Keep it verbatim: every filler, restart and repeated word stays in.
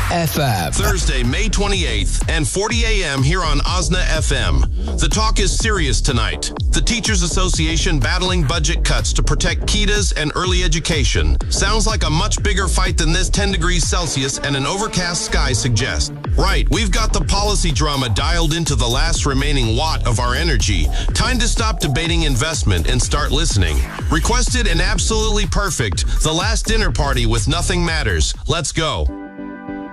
F M. Thursday, May twenty-eighth, and forty a m here on Osna F M. The talk is serious tonight. The Teachers Association battling budget cuts to protect Kitas and early education. Sounds like a much bigger fight than this ten degrees Celsius and an overcast sky suggest. Right, we've got the policy drama dialed into the last remaining watt of our energy. Time to stop debating investment and start listening. Requested and absolutely perfect. The last dinner party with Nothing Matters. Let's go.